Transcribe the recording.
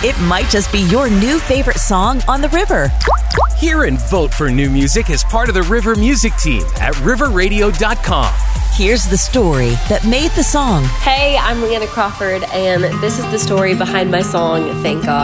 It might just be your new favorite song on the river. Hear and vote for new music as part of the River Music Team at riverradio.com. Here's the story that made the song. Hey, I'm Leanna Crawford, and this is the story behind my song, Thank God.